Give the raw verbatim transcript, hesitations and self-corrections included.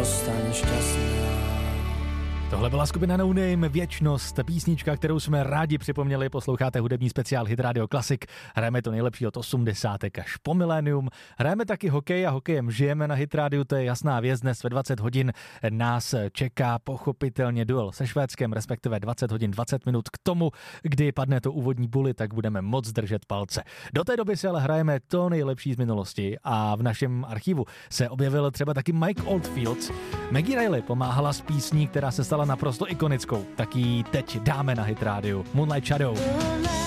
zůstaň šťastná. Tohle byla skupina No Name, Věčnost, písnička, kterou jsme rádi připomněli. Posloucháte hudební speciál Hit Radio Classic. Hrajeme to nejlepší od osmdesátek až po milénium. Hrajeme taky hokej a hokejem žijeme na Hit Radio, to je jasná věc. Dnes ve dvacet hodin nás čeká pochopitelně duel se Švédskem, respektive dvacet hodin dvacet minut k tomu, kdy padne to úvodní buly, tak budeme moc držet palce. Do té doby si ale hrajeme to nejlepší z minulosti a v našem archivu se objevil třeba taky Mike Oldfield. Maggie Reilly pomáhala s písní, která se stala naprosto ikonickou. Tak ji teď dáme na Hit Radio. Moonlight Shadow.